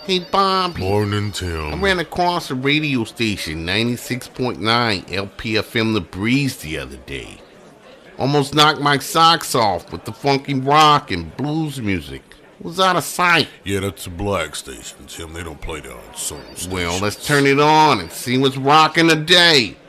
Hey, Bobby. Morning, I Tim. ran across a radio station, 96.9 LPFM The Breeze, the other day. Almost knocked my socks off with the funky rock and blues music. It was out of sight. Yeah, that's a black station, Tim. They don't play that on soul Well, let's stations. turn it on and see what's rocking today.